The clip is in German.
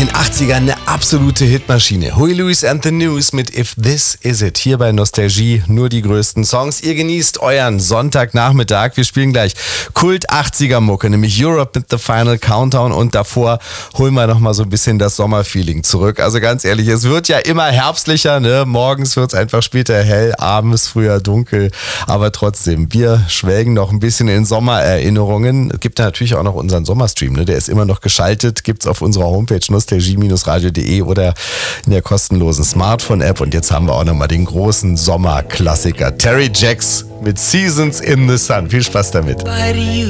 den 80ern eine absolute Hitmaschine. Huey Lewis and the News mit If This Is It. Hier bei Nostalgie nur die größten Songs. Ihr genießt euren Sonntagnachmittag. Wir spielen gleich Kult 80er Mucke, nämlich Europe mit The Final Countdown, und davor holen wir nochmal so ein bisschen das Sommerfeeling zurück. Also ganz ehrlich, es wird ja immer herbstlicher, ne? Morgens wird es einfach später hell, abends früher dunkel. Aber trotzdem, wir schwelgen noch ein bisschen in Sommererinnerungen. Es gibt ja natürlich auch noch unseren Sommerstream, ne? Der ist immer noch geschaltet, gibt's auf unserer Homepage nostalgie-radio.de oder in der kostenlosen Smartphone-App. Und jetzt haben wir auch nochmal den großen Sommerklassiker Terry Jacks mit Seasons in the Sun. Viel Spaß damit.